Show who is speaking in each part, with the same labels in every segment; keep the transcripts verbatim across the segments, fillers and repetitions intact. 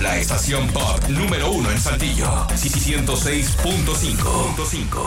Speaker 1: La estación pop número uno en Saltillo. ciento seis punto cinco.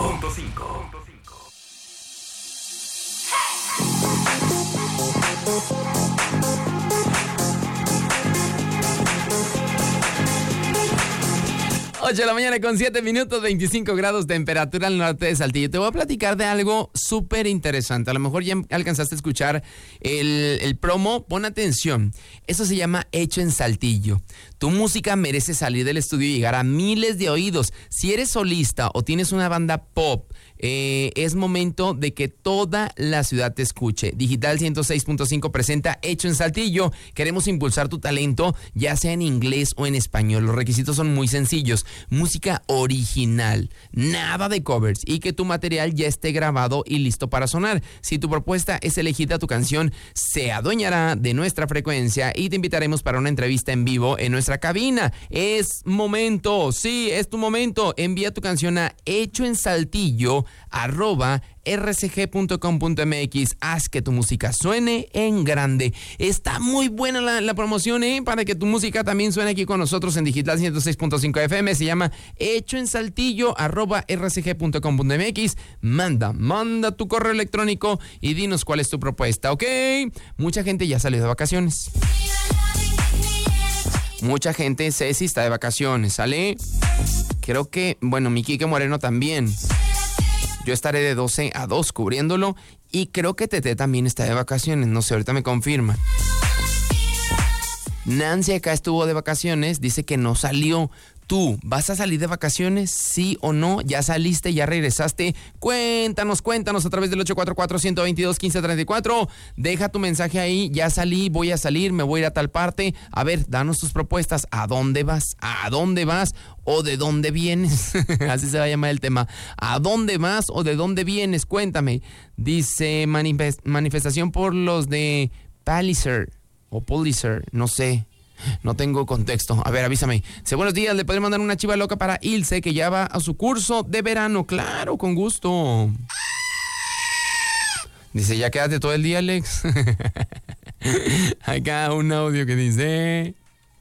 Speaker 2: ocho de la mañana con siete minutos, veinticinco grados de temperatura al norte de Saltillo. Te voy a platicar de algo súper interesante. A lo mejor ya alcanzaste a escuchar el, el promo. Pon atención. Eso se llama Hecho en Saltillo. Tu música merece salir del estudio y llegar a miles de oídos. Si eres solista o tienes una banda pop, eh, es momento de que toda la ciudad te escuche. Digital ciento seis punto cinco presenta Hecho en Saltillo. Queremos impulsar tu talento, ya sea en inglés o en español. Los requisitos son muy sencillos. Música original, nada de covers, y que tu material ya esté grabado y listo para sonar. Si tu propuesta es elegida, tu canción se adueñará de nuestra frecuencia y te invitaremos para una entrevista en vivo en nuestra cabina. Es momento, sí, es tu momento. Envía tu canción a hechoensaltillo arroba r c g punto com punto m x. Haz que tu música suene en grande. Está muy buena la, la promoción, ¿eh? Para que tu música también suene aquí con nosotros en Digital ciento seis punto cinco F M. Se llama hechoensaltillo arroba r c g punto com punto m x. Manda, manda tu correo electrónico y dinos cuál es tu propuesta, ¿ok? Mucha gente ya salió de vacaciones. Mucha gente, Ceci, está de vacaciones, ¿sale? Creo que, bueno, mi Quique Moreno también. Yo estaré de doce a dos cubriéndolo y creo que Tete también está de vacaciones. No sé, ahorita me confirma. Nancy acá estuvo de vacaciones, dice que no salió. ¿Tú vas a salir de vacaciones? ¿Sí o no? ¿Ya saliste? ¿Ya regresaste? Cuéntanos, cuéntanos a través del ocho cuatro cuatro, uno dos dos, uno cinco tres cuatro. Deja tu mensaje ahí. Ya salí, voy a salir, me voy a ir a tal parte. A ver, danos tus propuestas. ¿A dónde vas? ¿A dónde vas? ¿O de dónde vienes? Así se va a llamar el tema. ¿A dónde vas o de dónde vienes? Cuéntame. Dice manifest- manifestación por los de Pulitzer o Pulitzer, no sé. No tengo contexto. A ver, avísame. Dice, buenos días, le podemos mandar una chiva loca para Ilse, que ya va a su curso de verano. Claro, con gusto. Dice, ya quédate todo el día, Alex. Acá un audio que dice...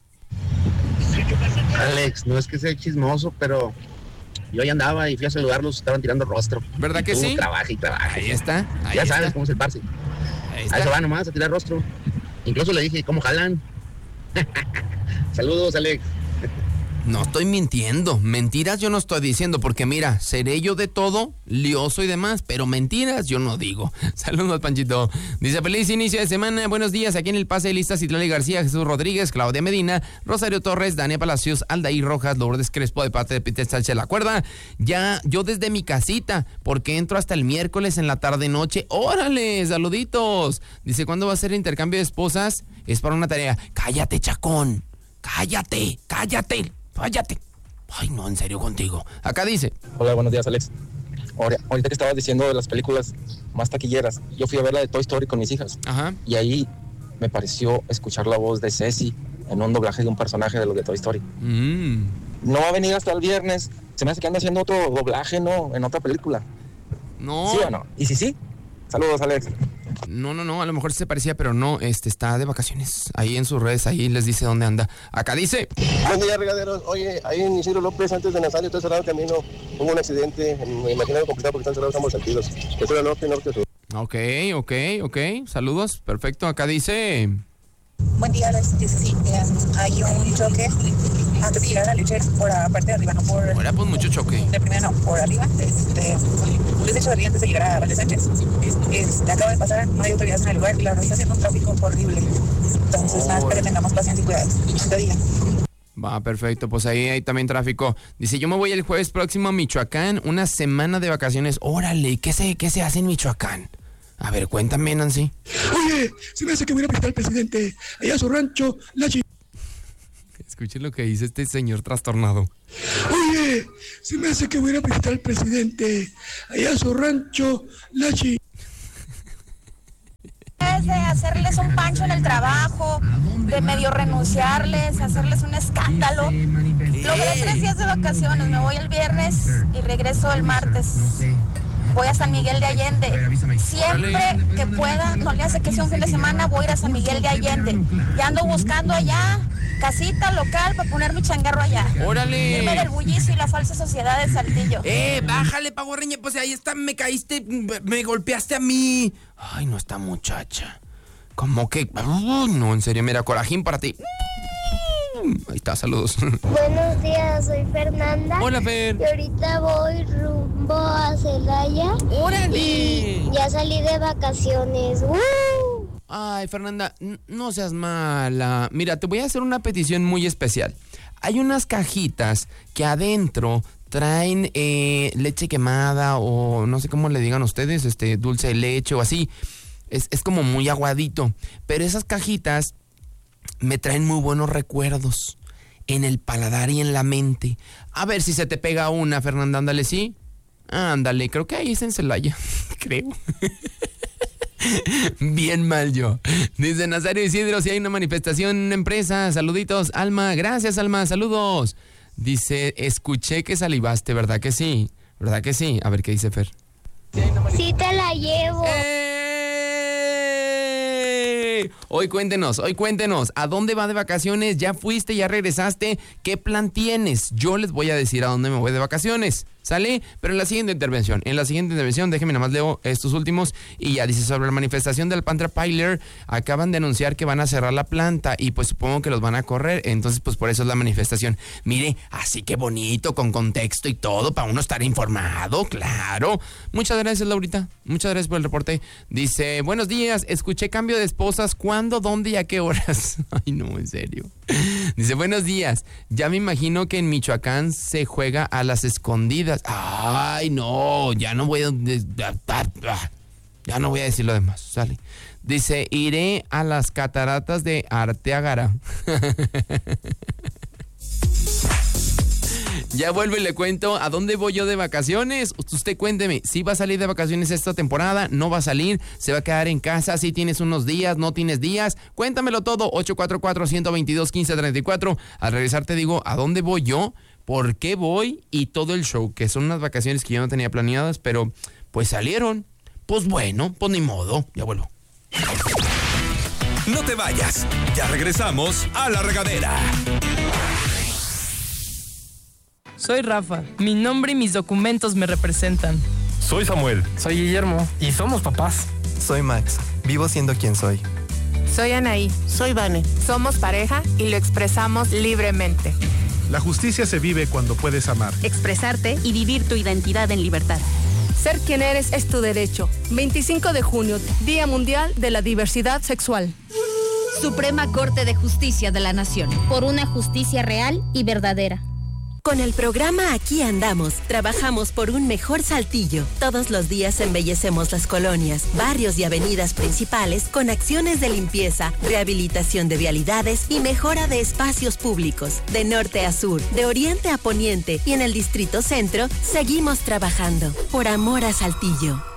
Speaker 3: Alex, no es que sea chismoso, pero yo ahí andaba y fui a saludarlos, estaban tirando rostro.
Speaker 2: ¿Verdad
Speaker 3: y
Speaker 2: que sí?
Speaker 3: Trabaja y trabaja.
Speaker 2: Ahí está. Ahí
Speaker 3: ya
Speaker 2: está.
Speaker 3: sabes cómo es el parce.
Speaker 2: Ahí
Speaker 3: A
Speaker 2: está.
Speaker 3: eso va nomás, a tirar rostro. Incluso le dije, ¿cómo jalan? Saludos, Alex.
Speaker 2: No estoy mintiendo, mentiras yo no estoy diciendo, porque mira, seré yo de todo, lioso y demás, pero mentiras yo no digo. Saludos, Panchito. Dice, feliz inicio de semana, buenos días, aquí en el pase de lista, Citlali García, Jesús Rodríguez, Claudia Medina, Rosario Torres, Dania Palacios, Aldair Rojas, Lourdes Crespo, de parte de Peter Sánchez La Cuerda. Ya, yo desde mi casita, porque entro hasta el miércoles en la tarde-noche. ¡Órale! ¡Saluditos! Dice, ¿cuándo va a ser el intercambio de esposas? Es para una tarea. ¡Cállate, chacón! ¡Cállate! ¡Cállate! ¡Cállate! Ay, no, en serio contigo. Acá dice.
Speaker 4: Hola, buenos días, Alex. Ahora, ahorita que estabas diciendo de las películas más taquilleras, yo fui a ver la de Toy Story con mis hijas.
Speaker 2: Ajá.
Speaker 4: Y ahí me pareció escuchar la voz de Ceci en un doblaje de un personaje de los de Toy Story.
Speaker 2: Mm.
Speaker 4: No va a venir hasta el viernes. Se me hace que anda haciendo otro doblaje, ¿no? En otra película.
Speaker 2: No.
Speaker 4: ¿Sí o no? Y si sí, saludos, Alex.
Speaker 2: No, no, no, a lo mejor se parecía, pero no, este, está de vacaciones. Ahí en sus redes, ahí les dice dónde anda. Acá dice.
Speaker 5: Buen día, regaderos. Oye, ahí en Isidro López, antes de Nazario, está cerrado el camino. Hubo un accidente, me imagino complicado porque están cerrados ambos sentidos. Que sur a norte, norte a sur.
Speaker 2: Ok, ok, ok. Saludos, perfecto. Acá dice.
Speaker 6: Buen día, Alex. Dice, sí, eh, hay un choque antes de llegar a la leche por la parte de arriba, no por...
Speaker 2: Ahora pues mucho choque.
Speaker 6: De primera no, por arriba. Este, les he hecho de antes de llegar a Valdez Sánchez. Este, acaba de pasar, no hay autoridades en el lugar y la verdad está haciendo un tráfico horrible. Entonces, nada, espero que tengamos paciencia y cuidado. Te diga.
Speaker 2: Va, perfecto, pues ahí hay también tráfico. Dice, yo me voy el jueves próximo a Michoacán, una semana de vacaciones. Órale, ¿qué se, qué se hace en Michoacán? A ver, cuéntame, Nancy.
Speaker 7: Oye, se me hace que voy a ir a visitar al presidente allá a su rancho, la chi...
Speaker 2: Escuchen lo que dice este señor trastornado.
Speaker 7: Oye, se me hace que voy a ir a visitar al presidente allá a su rancho, la chi...
Speaker 8: Es de hacerles un pancho en el trabajo, de medio renunciarles, hacerles un escándalo. Logré tres días de vacaciones, me voy el viernes y regreso el martes. voy a San Miguel de Allende. Siempre que pueda, no le hace que sea un fin de semana, voy a ir a San Miguel de Allende. Ya ando buscando allá casita local para poner mi changarro allá.
Speaker 2: ¡Órale!
Speaker 8: Irme del bullicio y la falsa sociedad de Saltillo.
Speaker 2: ¡Eh, bájale, pagorreña! Pues ahí está, me caíste, me golpeaste a mí. Ay, no, esta muchacha. ¿Cómo que? Uh, no, en serio, mira, corajín para ti. Ahí está, saludos.
Speaker 9: Buenos días, soy Fernanda.
Speaker 2: Hola, Fer.
Speaker 9: Y ahorita voy rumbo a Celaya.
Speaker 2: ¡Órale!
Speaker 9: Y ya salí de vacaciones. ¡Uh!
Speaker 2: Ay, Fernanda, n- no seas mala. Mira, te voy a hacer una petición muy especial. Hay unas cajitas que adentro traen eh, leche quemada o no sé cómo le digan ustedes, este dulce de leche o así. Es, es como muy aguadito. Pero esas cajitas me traen muy buenos recuerdos en el paladar y en la mente. A ver si se te pega una, Fernanda, ándale, ¿sí? Ándale, creo que ahí es en Celaya, creo. Bien mal yo. Dice Nazario Isidro, si hay una manifestación en una empresa, saluditos. Alma, gracias, Alma, saludos. Dice, escuché que salivaste, ¿verdad que sí? ¿Verdad que sí? A ver qué dice Fer.
Speaker 9: Sí te la llevo.
Speaker 2: ¡Eh! Hoy cuéntenos, hoy cuéntenos, ¿a dónde va de vacaciones? ¿Ya fuiste, ya regresaste? ¿Qué plan tienes? Yo les voy a decir a dónde me voy de vacaciones, ¿sale? Pero en la siguiente intervención, en la siguiente intervención, déjenme nada más leo estos últimos y ya dice, sobre la manifestación del Panther Piler, acaban de anunciar que van a cerrar la planta y pues supongo que los van a correr, entonces pues por eso es la manifestación. Mire, así que bonito, con contexto y todo, para uno estar informado, claro. Muchas gracias, Laurita, muchas gracias por el reporte. Dice, buenos días, escuché cambio de esposas, ¿cuándo, dónde y a qué horas? Ay, no, en serio. Dice, buenos días, ya me imagino que en Michoacán se juega a las escondidas. Ay, no, ya no voy a... Ya no voy a decir lo demás, sale. Dice, iré a las cataratas de Arteaga. Ya vuelvo y le cuento a dónde voy yo de vacaciones. Usted cuénteme, si va a salir de vacaciones esta temporada, no va a salir, se va a quedar en casa, si tienes unos días, no tienes días. Cuéntamelo todo, ocho cuatro cuatro, uno dos dos, uno cinco tres cuatro. Al regresar te digo a dónde voy yo, por qué voy y todo el show, que son unas vacaciones que yo no tenía planeadas, pero pues salieron. Pues bueno, pues ni modo, ya vuelvo.
Speaker 1: No te vayas, ya regresamos a La Regadera.
Speaker 10: Soy Rafa, mi nombre y mis documentos me representan.
Speaker 11: Soy Samuel.
Speaker 12: Soy Guillermo.
Speaker 11: Y somos papás.
Speaker 12: Soy Max, vivo siendo quien soy.
Speaker 13: Soy Anaí.
Speaker 14: Soy Vane.
Speaker 13: Somos pareja y lo expresamos libremente.
Speaker 15: La justicia se vive cuando puedes amar,
Speaker 16: expresarte y vivir tu identidad en libertad.
Speaker 17: Ser quien eres es tu derecho. veinticinco de junio, Día Mundial de la Diversidad Sexual.
Speaker 16: Suprema Corte de Justicia de la Nación.
Speaker 18: Por una justicia real y verdadera.
Speaker 19: Con el programa Aquí Andamos, trabajamos por un mejor Saltillo. Todos los días embellecemos las colonias, barrios y avenidas principales con acciones de limpieza, rehabilitación de vialidades y mejora de espacios públicos. De norte a sur, de oriente a poniente y en el Distrito Centro, seguimos trabajando por amor a Saltillo.